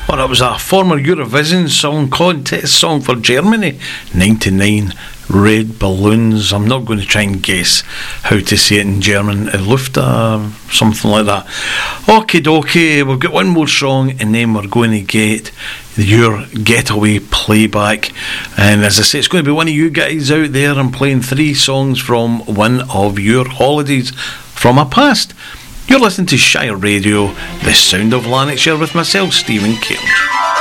Well, it was a former Eurovision Song Contest song for Germany, 99 Red Balloons. I'm not going to try and guess how to say it in German. Lufta, something like that. Okie dokie, we've got one more song and then we're going to get your getaway playback. And as I say, it's going to be one of you guys out there. I'm playing 3 songs from one of your holidays from a past. You're listening to Shire Radio, the sound of Lanarkshire, with myself, Stephen Cairns.